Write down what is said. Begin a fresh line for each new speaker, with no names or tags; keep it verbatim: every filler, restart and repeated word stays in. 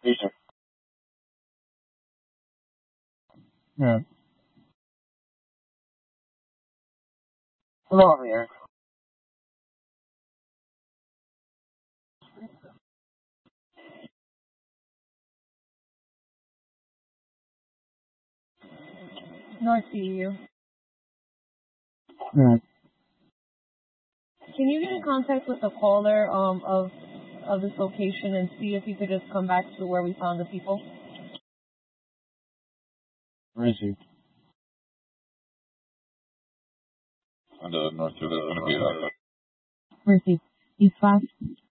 Peter. Yeah. Hello, here.
Nice to see you.
Yeah.
Can you get in contact with the caller um of of this location and see if he could just come back to where we found the people?
Where is he?
On the north of the
Where is he? He's fast.